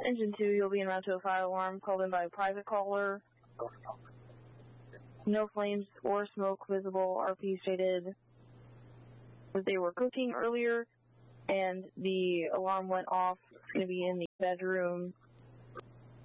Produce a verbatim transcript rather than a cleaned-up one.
Engine two, you'll be en route to a fire alarm called in by a private caller. No flames or smoke visible. R P stated that they were cooking earlier, and the alarm went off. It's going to be in the bedroom